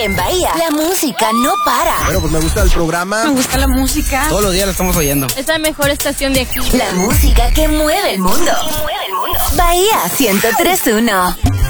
En Bahía, la música no para. Bueno, pues me gusta el programa. Me gusta la música. Todos los días la estamos oyendo. Es la mejor estación de aquí. La música que mueve el mundo. Bahía 103.1.